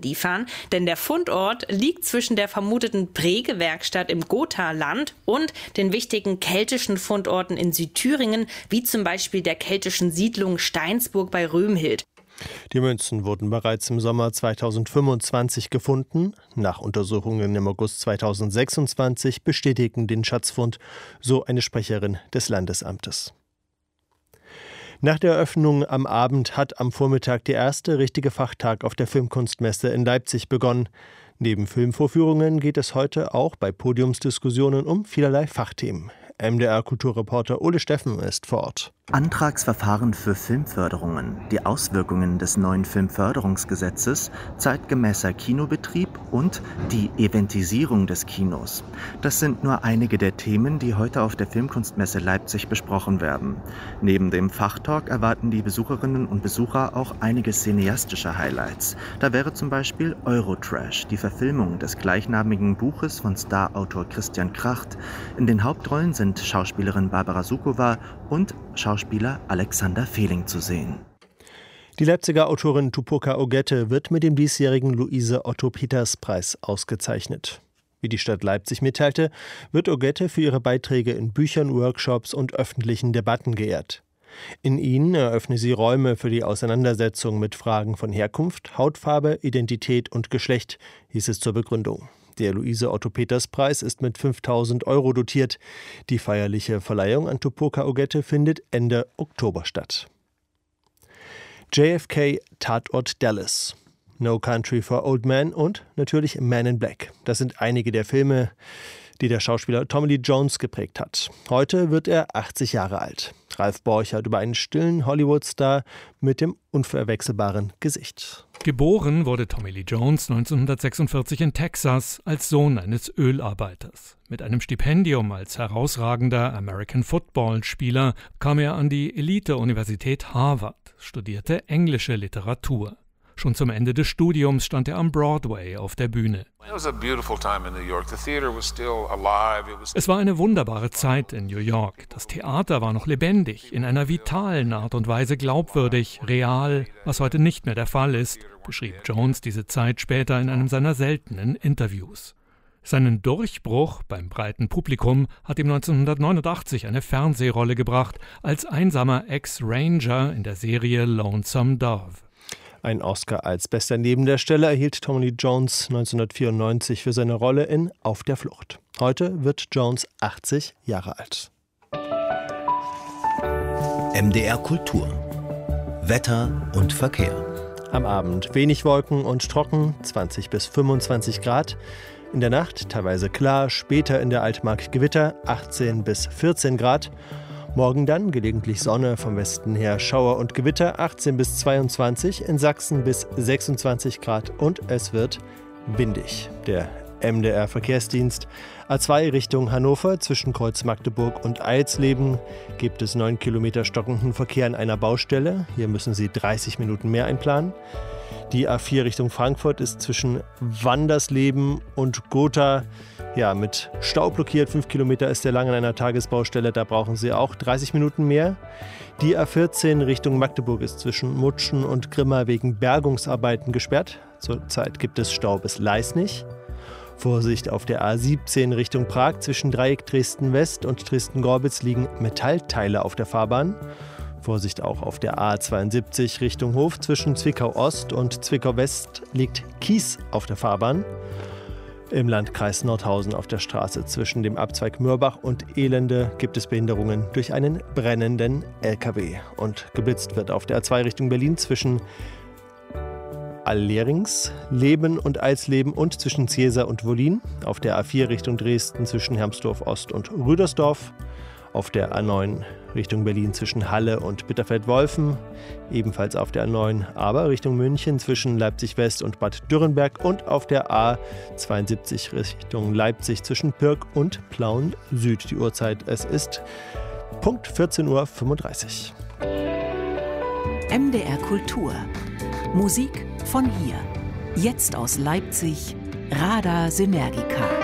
liefern, denn der Fundort liegt zwischen der vermuteten Prägewerkstatt im Gothaland und den wichtigen keltischen Fundorten in Südthüringen, wie zum Beispiel der keltischen Siedlung Steinsburg bei Römhild. Die Münzen wurden bereits im Sommer 2025 gefunden. Nach Untersuchungen im August 2026 bestätigen den Schatzfund, so eine Sprecherin des Landesamtes. Nach der Eröffnung am Abend hat am Vormittag der erste richtige Fachtag auf der Filmkunstmesse in Leipzig begonnen. Neben Filmvorführungen geht es heute auch bei Podiumsdiskussionen um vielerlei Fachthemen. MDR-Kulturreporter Ole Steffen ist vor Ort. Antragsverfahren für Filmförderungen, die Auswirkungen des neuen Filmförderungsgesetzes, zeitgemäßer Kinobetrieb und die Eventisierung des Kinos. Das sind nur einige der Themen, die heute auf der Filmkunstmesse Leipzig besprochen werden. Neben dem Fachtalk erwarten die Besucherinnen und Besucher auch einige cineastische Highlights. Da wäre zum Beispiel Eurotrash, die Verfilmung des gleichnamigen Buches von Starautor Christian Kracht. In den Hauptrollen sind Schauspielerin Barbara Sukowa und Schauspieler Alexander Fehling zu sehen. Die Leipziger Autorin Tupoka Ogette wird mit dem diesjährigen Luise-Otto-Peters-Preis ausgezeichnet. Wie die Stadt Leipzig mitteilte, wird Ogette für ihre Beiträge in Büchern, Workshops und öffentlichen Debatten geehrt. In ihnen eröffne sie Räume für die Auseinandersetzung mit Fragen von Herkunft, Hautfarbe, Identität und Geschlecht, hieß es zur Begründung. Der Luise-Otto-Peters-Preis ist mit 5.000 € dotiert. Die feierliche Verleihung an Tupoka Ogette findet Ende Oktober statt. JFK, Tatort Dallas, No Country for Old Men und natürlich Man in Black. Das sind einige der Filme, die der Schauspieler Tommy Lee Jones geprägt hat. Heute wird er 80 Jahre alt. Ralf Borchert über einen stillen Hollywood-Star mit dem unverwechselbaren Gesicht. Geboren wurde Tommy Lee Jones 1946 in Texas als Sohn eines Ölarbeiters. Mit einem Stipendium als herausragender American-Football-Spieler kam er an die Elite-Universität Harvard, studierte englische Literatur. Schon zum Ende des Studiums stand er am Broadway auf der Bühne. Es war eine wunderbare Zeit in New York. Das Theater war noch lebendig, in einer vitalen Art und Weise glaubwürdig, real, was heute nicht mehr der Fall ist, beschrieb Jones diese Zeit später in einem seiner seltenen Interviews. Seinen Durchbruch beim breiten Publikum hat ihm 1989 eine Fernsehrolle gebracht, als einsamer Ex-Ranger in der Serie Lonesome Dove. Ein Oscar als bester Nebendarsteller erhielt Tommy Lee Jones 1994 für seine Rolle in Auf der Flucht. Heute wird Jones 80 Jahre alt. MDR Kultur. Wetter und Verkehr. Am Abend wenig Wolken und trocken, 20 bis 25 Grad. In der Nacht teilweise klar, später in der Altmark Gewitter, 18 bis 14 Grad. Morgen dann gelegentlich Sonne, vom Westen her Schauer und Gewitter, 18 bis 22, in Sachsen bis 26 Grad und es wird windig. Der MDR-Verkehrsdienst A2 Richtung Hannover zwischen Kreuz Magdeburg und Eilsleben gibt es 9 Kilometer stockenden Verkehr an einer Baustelle. Hier müssen Sie 30 Minuten mehr einplanen. Die A4 Richtung Frankfurt ist zwischen Wandersleben und Gotha mit Stau blockiert. 5 Kilometer ist sehr lang an einer Tagesbaustelle, da brauchen Sie auch 30 Minuten mehr. Die A14 Richtung Magdeburg ist zwischen Mutschen und Grimma wegen Bergungsarbeiten gesperrt. Zurzeit gibt es Stau bis Leisnig. Vorsicht auf der A17 Richtung Prag zwischen Dreieck Dresden-West und Dresden-Gorbitz liegen Metallteile auf der Fahrbahn. Vorsicht auch auf der A72 Richtung Hof zwischen Zwickau-Ost und Zwickau-West liegt Kies auf der Fahrbahn. Im Landkreis Nordhausen auf der Straße zwischen dem Abzweig Mürbach und Elende gibt es Behinderungen durch einen brennenden LKW. Und geblitzt wird auf der A2 Richtung Berlin zwischen Allerings, Leben und Eilsleben und zwischen Zieser und Wollin. Auf der A4 Richtung Dresden zwischen Hermsdorf Ost und Rüdersdorf. Auf der A9 Richtung Berlin zwischen Halle und Bitterfeld-Wolfen, ebenfalls auf der A9, aber Richtung München zwischen Leipzig-West und Bad Dürrenberg und auf der A72 Richtung Leipzig zwischen Pirk und Plauen-Süd. Die Uhrzeit, es ist Punkt 14:35 Uhr. MDR Kultur. Musik von hier. Jetzt aus Leipzig, Rada Synergica.